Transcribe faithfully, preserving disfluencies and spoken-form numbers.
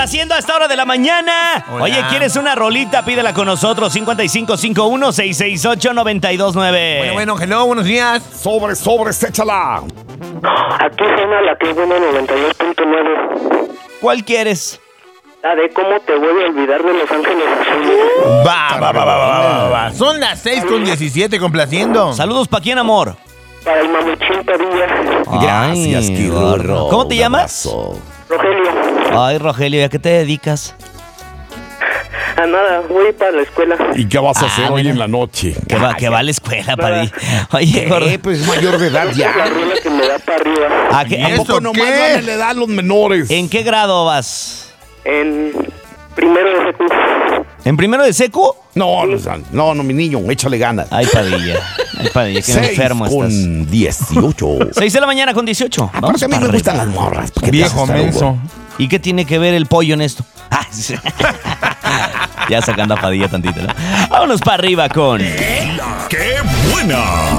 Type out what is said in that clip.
haciendo a esta hora de la mañana? Hola. Oye, ¿quieres una rolita? Pídela con nosotros, cincuenta y cinco cincuenta y uno, seiscientos sesenta y ocho, noventa y dos nueve. Bueno, bueno, hello, buenos días. Sobre, sobre, échala. Aquí suena la que es buena noventa y dos punto nueve. ¿Cuál quieres? La de cómo te voy a olvidar de Los Ángeles Azules. Va, va, va, va, va, va, va. Son las seis con diecisiete, complaciendo. Saludos, ¿pa' quién, amor? Para el mamuchín Padilla. Gracias, Ay, Quirro. ¿Cómo te llamas? Rogelio. Ay, Rogelio, ¿a qué te dedicas? A nada, voy para la escuela. ¿Y qué vas a Ah, hacer hoy bueno. en la noche? Que va, que va a la escuela, Padilla. Oye, gordo. Eh, pues es mayor de edad Esa es la ya. rola que me da para arriba. ¿A qué- ¿Y ¿A en, eso poco nomás qué? van a la edad los menores? en qué grado vas? En primero de secu. ¿En primero de secu? No, no, no, no, mi niño, échale ganas. Ay, Padilla. Ay, Padilla, qué Seis enfermo estás. con dieciocho. seis de la mañana con dieciocho. Vamos Aparte a mí para me arriba. gustan las morras. ¿Por qué te Viejo haces menso. tarugo? ¿Y qué tiene que ver el pollo en esto? Ah, sí. Ya sacando a Padilla tantito, ¿no? Vámonos para arriba con... ¡Qué buena!